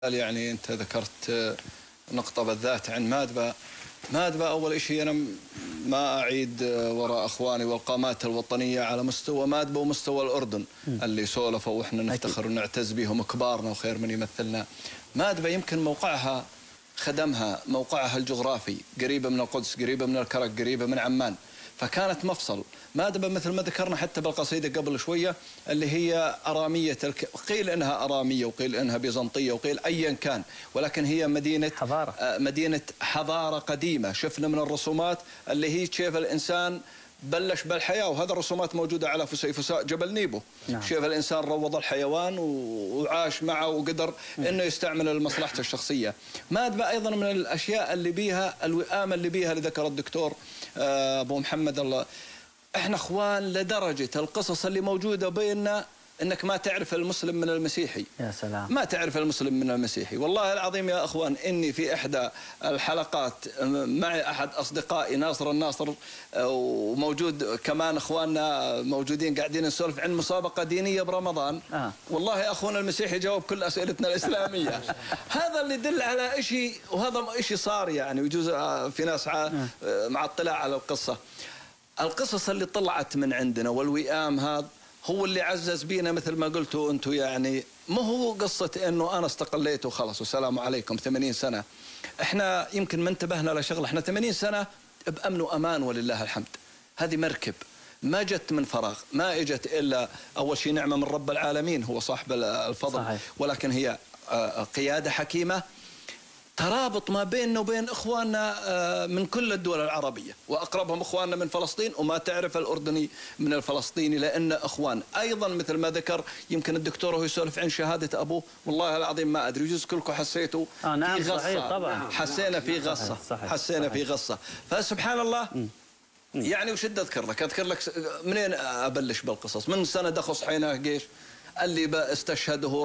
يعني أنت ذكرت نقطة بالذات عن مادبا. مادبا أول شيء أنا ما أعيد وراء أخواني والقامات الوطنية على مستوى مادبا ومستوى الأردن اللي سولفوا وإحنا نفتخر ونعتز بهم كبارنا وخير من يمثلنا. مادبا يمكن موقعها خدمها موقعها الجغرافي، قريبة من القدس، قريبة من الكرك، قريبة من عمان، فكانت مفصل. مادبا مثل ما ذكرنا حتى بالقصيدة قبل شوية اللي هي أرامية قيل إنها أرامية وقيل إنها بيزنطية وقيل أيا كان، ولكن هي مدينة حضارة، مدينة حضارة قديمة. شفنا من الرسومات اللي هي كيف الإنسان بلش بالحياة، وهذا الرسومات موجودة على فسيفساء جبل نيبو. نعم. كيف الإنسان روض الحيوان وعاش معه وقدر إنه يستعمل لمصلحته الشخصية. مادبا أيضا من الأشياء اللي بيها الوئام اللي بيها اللي ذكر الدكتور أبو محمد الله. إحنا إخوان لدرجة القصص اللي موجودة بيننا إنك ما تعرف المسلم من المسيحي. يا سلام. ما تعرف المسلم من المسيحي. والله العظيم يا أخوان إني في إحدى الحلقات معي أحد أصدقائي ناصر الناصر، وموجود كمان إخواننا موجودين قاعدين نسولف عن مسابقة دينية برمضان. والله أخونا المسيحي جاوب كل أسئلتنا الإسلامية. هذا اللي يدل على شيء، وهذا شيء صار يعني، ويجوز في ناس مع اطلاع على القصة. القصص اللي طلعت من عندنا والوئام هذا هو اللي عزز بينا مثل ما قلتوا أنتم. يعني ما هو قصة أنه أنا استقليت وخلص والسلام عليكم 80 سنة. إحنا يمكن ما انتبهنا لشغلة، إحنا 80 سنة بأمن وأمان ولله الحمد. هذه مركب ما جت من فراغ، ما اجت إلا أول شيء نعمة من رب العالمين هو صاحب الفضل. صحيح. ولكن هي قيادة حكيمة، ترابط ما بيننا وبين إخواننا من كل الدول العربية، وأقربهم إخواننا من فلسطين، وما تعرف الأردني من الفلسطيني لأن إخوان. أيضا مثل ما ذكر يمكن الدكتور وهو يسولف عن شهادة أبوه، والله العظيم ما أدري، يجوز كلكم حسيتوا نعم في غصة. صحيح طبعا. حسينا في غصة. صحيح. حسينا في غصة. فسبحان الله. يعني وش أذكر لك؟ أذكر لك منين أبلش بالقصص؟ من سنة دخل صحينا جيش اللي استشهده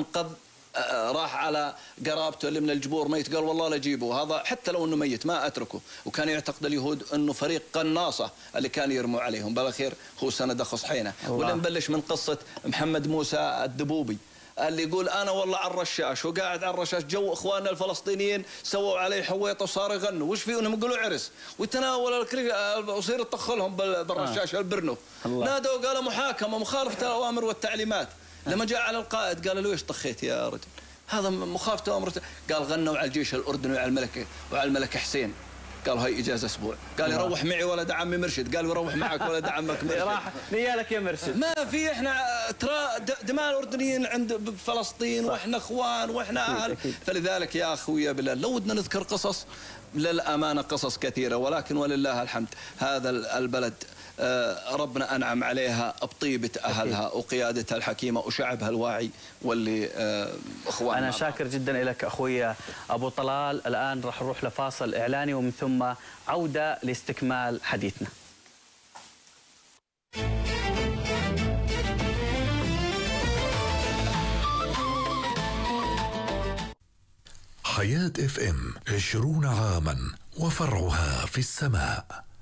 راح على قرابته اللي من الجبور ميت، قال والله لا اجيبه، هذا حتى لو انه ميت ما اتركه. وكان يعتقد اليهود انه فريق قناصه اللي كان يرموا عليهم، بالاخير هو سند اخو صحينا. ولا نبلش من قصه محمد موسى الدبوبي اللي يقول انا والله على الرشاش، وقاعد على الرشاش جو اخواننا الفلسطينيين سووا عليه حويطه وصاروا يغنوا، وش فيهم يقولوا عرس، وتناول ويصير يطخلهم بالرشاش البرنو. نادوا قالوا محاكمه مخالفه الاوامر والتعليمات. لما جاء على القائد قال له ليش طخيت يا رجل؟ هذا مخالفة أمر. قال غنوا على الجيش الأردني وعلى الملك حسين. قال هاي إجازة أسبوع. قال يروح معي ولد عمي مرشد. قال يروح معك ولد عمك مرشد. راح نيالك يا مرشد. ما في، احنا ترى دماء الأردنيين عند فلسطين، واحنا اخوان واحنا اهل. فلذلك يا اخويا بالله لو بدنا نذكر قصص، للأمانة قصص كثيرة، ولكن ولله الحمد هذا البلد ربنا أنعم عليها بطيبة أهلها وقيادتها الحكيمة وشعبها الواعي واللي أخواننا. أنا شاكر جدا لك أخوي أبو طلال. الآن راح نروح لفاصل إعلاني ومن ثم عودة لاستكمال حديثنا. حياة FM 20 عاما وفرعها في السماء.